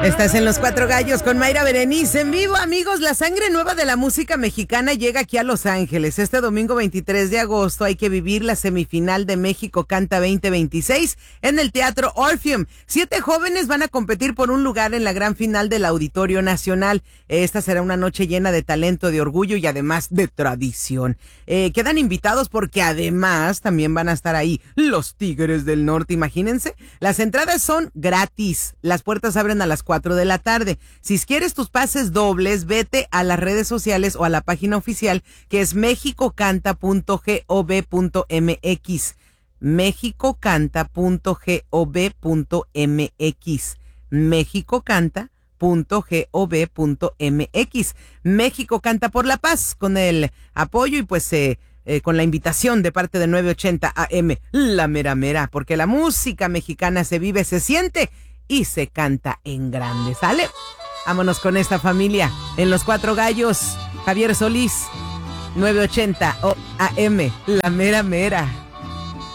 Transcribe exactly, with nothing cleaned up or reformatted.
Estás en Los Cuatro Gallos con Mayra Berenice en vivo, amigos. La sangre nueva de la música mexicana llega aquí a Los Ángeles. Este domingo veintitrés de agosto hay que vivir la semifinal de México Canta veinte veintiséis en el Teatro Orpheum. Siete jóvenes van a competir por un lugar en la gran final del Auditorio Nacional. Esta será una noche llena de talento, de orgullo y además de tradición. Eh, quedan invitados porque además también van a estar ahí los Tigres del Norte, imagínense. Las entradas son gratis. Las puertas abren a las cuatro de la tarde. Si quieres tus pases dobles, vete a las redes sociales o a la página oficial que es mexicocanta punto gov punto mx. mexicocanta punto gov punto mx. mexicocanta punto gov punto mx. México canta por la paz, con el apoyo y pues eh, eh, con la invitación de parte de nueve ochenta A M, La Mera Mera, porque la música mexicana se vive, se siente y se canta en grande. ¿Sale? Vámonos con esta familia en Los Cuatro Gallos. Javier Solís, nueve ochenta A M, La Mera Mera.